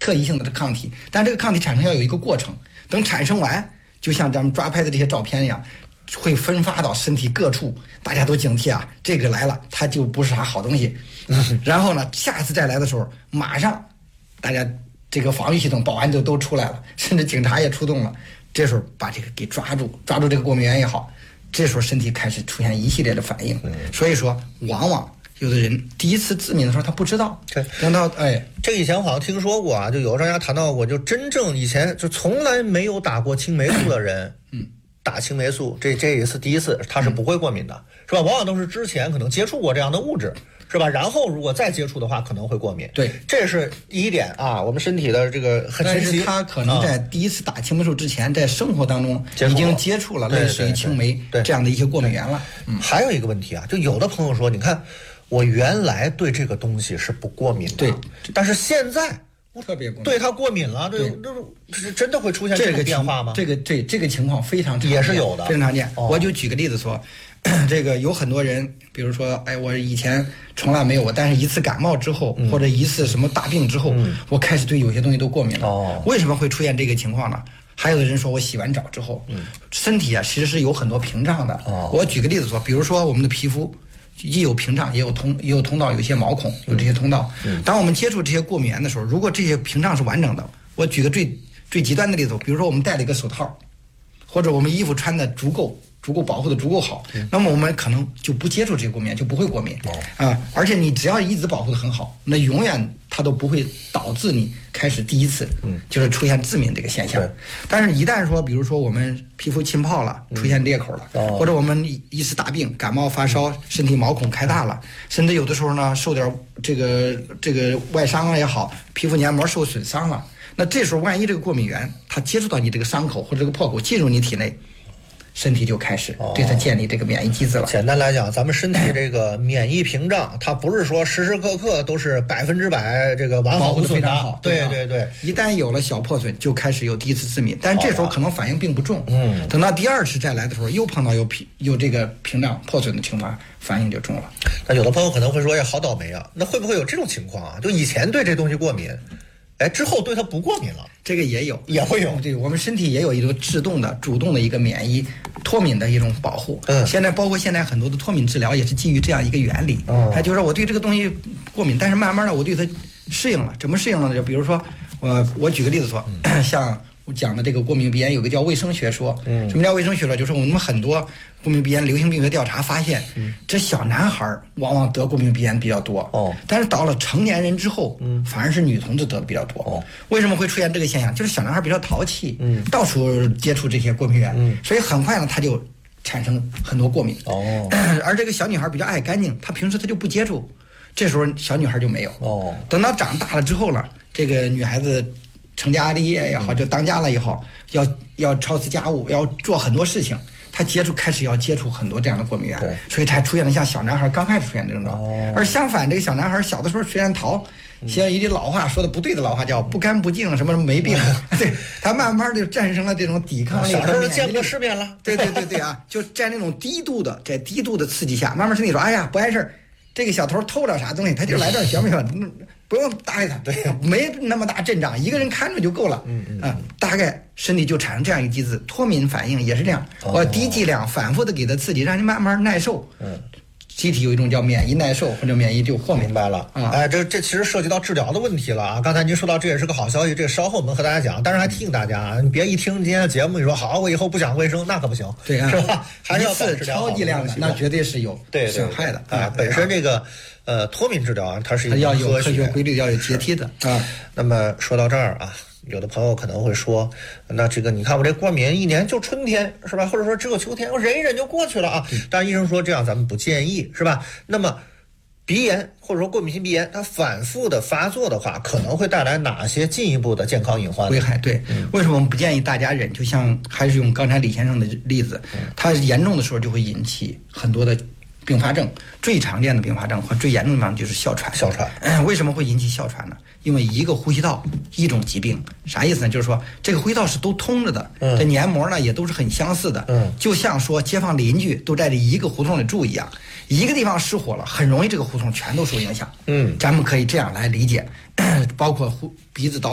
特异性的抗体，但这个抗体产生要有一个过程，等产生完，就像咱们抓拍的这些照片一样，会分发到身体各处，大家都警惕啊，这个来了，它就不是啥好东西。然后呢，下一次再来的时候，马上大家这个防御系统、保安就都出来了，甚至警察也出动了。这时候把这个给抓住这个过敏源也好，这时候身体开始出现一系列的反应。所以说，往往有的人第一次致敏的时候他不知道， 对， 等到这以前好像听说过啊，就有专家谈到过，就真正以前就从来没有打过青霉素的人，打青霉素这也是第一次，他是不会过敏的，是吧？往往都是之前可能接触过这样的物质，是吧？然后如果再接触的话，可能会过敏。 对， 这是第一点啊。我们身体的这个很神奇。 但是他可能在第一次打青霉素之前，在生活当中已经接触了类似于青霉这样的一些过敏源了。 还有一个问题啊，就有的朋友说，你看我原来对这个东西是不过敏的， 对， 但是现在特别过敏， 对它过敏了，这真的会出现这种变化吗？ 这个情况非常常见， 也是有的， 非常常见。我就举个例子说，这个有很多人，比如说，我以前从来没有过，但是一次感冒之后，或者一次什么大病之后，我开始对有些东西都过敏了。为什么会出现这个情况呢？还有的人说我洗完澡之后，身体啊其实是有很多屏障的。我举个例子说，比如说我们的皮肤。既有屏障，也有通道，有一些毛孔，有这些通道。当我们接触这些过敏源的时候，如果这些屏障是完整的，我举个最极端的例子，比如说我们戴了一个手套，或者我们衣服穿的足够保护的足够好，那么我们可能就不接触这些过敏源，就不会过敏而且你只要一直保护的很好，那永远它都不会导致你开始第一次就是出现致敏这个现象。但是一旦说，比如说我们皮肤浸泡了，出现裂口了，或者我们一次大病，感冒发烧，身体毛孔开大了，甚至有的时候呢受点这个外伤也好，皮肤黏膜受损伤了，那这时候万一这个过敏源它接触到你这个伤口或者这个破口进入你体内，身体就开始对它建立这个免疫机制了。 简单来讲，咱们身体这个免疫屏障，它不是说时时刻刻都是100%这个完好无损的。对， 一旦有了小破损，就开始有第一次致敏，但是这时候可能反应并不重。等到第二次再来的时候，又碰到有这个屏障破损的情况，反应就重了。 那有的朋友可能会说，好倒霉啊！那会不会有这种情况啊？就以前对这东西过敏，之后对它不过敏了？ 这个也会有。 对，我们身体也有一种主动的一个免疫脱敏的一种保护。包括现在很多的脱敏治疗也是基于这样一个原理。就是说我对这个东西过敏，但是慢慢的我对它适应了。怎么适应了呢？就比如说我举个例子说，像我讲的这个过敏鼻炎有个叫卫生学说。什么叫卫生学说？就是我们很多过敏鼻炎流行病学调查发现，这小男孩往往得过敏鼻炎比较多。但是到了成年人之后，反而是女同志得的比较多。为什么会出现这个现象？就是小男孩比较淘气，到处接触这些过敏源，所以很快呢他就产生很多过敏。而这个小女孩比较爱干净，她平时她就不接触，这时候小女孩就没有。等到长大了之后了，这个女孩子成家立业也好，就当家了也好，要操持家务，要做很多事情，他开始要接触很多这样的过敏源，所以才出现了像小男孩刚开始出现这种症状。而相反，这个小男孩小的时候虽然淘，像一句老话说的不对的老话叫不干不净什么没病，对，他慢慢就战胜了这种抵抗力。 小时候见过世面了。 对啊，就在那种在低度的刺激下，慢慢身体说，哎呀不碍事儿，这个小偷偷了啥东西，他就来这儿学没有，不用搭理他，没那么大阵仗，一个人看着就够了。大概身体就产生这样一个机制，脱敏反应也是这样，我低剂量反复的给他刺激，让你慢慢耐受。机体有一种叫免疫耐受或者免疫就豁免。 明白了这其实涉及到治疗的问题了啊。刚才您说到这也是个好消息，这稍后我们和大家讲，但是还提醒大家啊，你别一听今天的节目你说好，我以后不讲卫生，那可不行， 对啊， 是吧？还是要保持超剂量的，那绝对是有损害的本身这个脱敏治疗啊，它是一个要有科学规律，要有阶梯的那么说到这儿啊，有的朋友可能会说，那这个你看我这过敏一年就春天是吧？或者说只有秋天，我忍一忍就过去了啊。但医生说这样咱们不建议是吧？那么鼻炎或者说过敏性鼻炎，它反复的发作的话，可能会带来哪些进一步的健康隐患危害？对，为什么我们不建议大家忍？就像还是用刚才李先生的例子，它严重的时候就会引起很多的并发症，最常见的并发症和最严重的病就是哮喘。为什么会引起哮喘呢？因为一个呼吸道一种疾病，啥意思呢？就是说这个呼吸道是都通着的，这黏膜呢也都是很相似的，就像说街坊邻居都在这一个胡同里住一样，一个地方失火了，很容易这个胡同全都受影响。咱们可以这样来理解，包括鼻子到肺，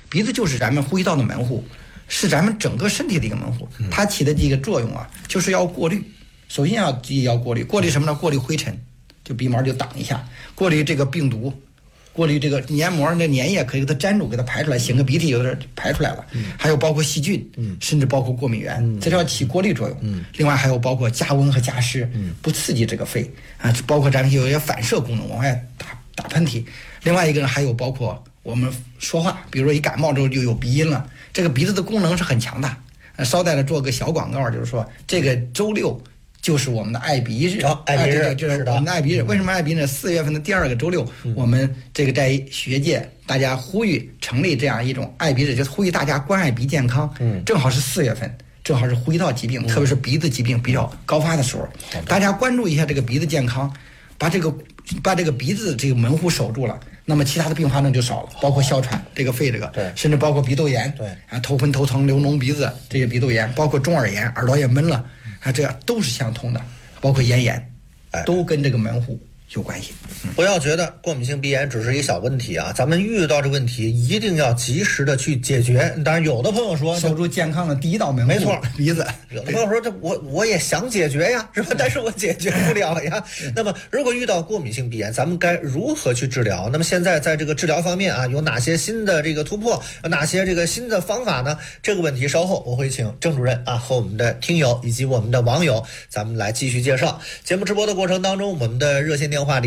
鼻子就是咱们呼吸道的门户，是咱们整个身体的一个门户，它起的这个作用啊，就是要过滤。首先要过滤，过滤什么呢？过滤灰尘，就鼻毛就挡一下，过滤这个病毒，过滤这个黏膜的粘液可以给它粘住，给它排出来，擤个鼻涕有点排出来了。还有包括细菌，甚至包括过敏源，这是要起过滤作用。另外还有包括加温和加湿，不刺激这个肺啊，包括咱们有一些反射功能，往外打喷嚏。另外一个呢，还有包括我们说话，比如说一感冒之后就有鼻音了，这个鼻子的功能是很强大。捎带着做个小广告，就是说这个周六就是我们的爱鼻日， 爱鼻日就是我们的爱鼻日。为什么爱鼻日？4月份的第2个周六，我们这个在学界大家呼吁成立这样一种爱鼻日，就是呼吁大家关爱鼻健康。正好是4月份，正好是呼吸道疾病，特别是鼻子疾病比较高发的时候，大家关注一下这个鼻子健康，把这个鼻子这个门户守住了，那么其他的并发症就少了，包括哮喘、这个肺这个，甚至包括鼻窦炎，头昏头疼、流脓鼻子这些鼻窦炎，包括中耳炎，耳朵也闷了，这样都是相通的，包括咽炎，都跟这个门户有关系。 不要觉得过敏性鼻炎只是一小问题啊，咱们遇到这问题一定要及时的去解决。当然，有的朋友说守住健康的第一道门户， 没错， 鼻子。 有的朋友说这我也想解决呀，是吧？但是我解决不了呀。那么，如果遇到过敏性鼻炎，咱们该如何去治疗？那么现在在这个治疗方面啊，有哪些新的这个突破？有哪些这个新的方法呢？这个问题稍后我会请郑主任啊和我们的听友以及我们的网友，咱们来继续介绍。节目直播的过程当中，我们的热线电话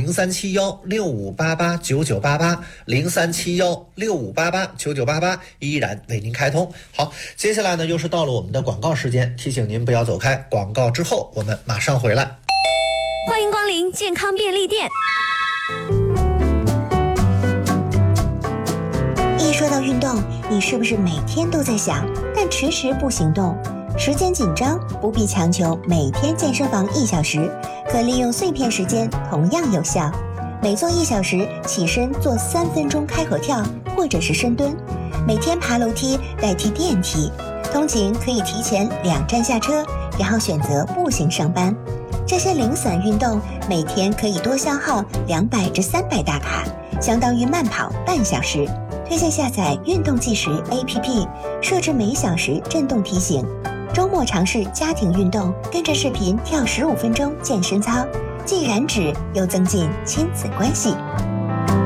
037165889988，037165889988依然为您开通。好，接下来呢又是到了我们的广告时间，提醒您不要走开，广告之后我们马上回来。 欢迎光临健康便利店。 一说到运动，你是不是每天都在想，但迟迟不行动？时间紧张，不必强求每天健身房1小时，可利用碎片时间同样有效。每做1小时，起身做3分钟开合跳或者是深蹲，每天爬楼梯代替电梯，通勤可以提前2站下车，然后选择步行上班。这些零散运动每天可以多消耗200至300大卡，相当于慢跑半小时。推荐下载运动计时 APP， 设置每小时震动提醒。周末尝试家庭运动，跟着视频跳15分钟健身操，既燃脂又增进亲子关系。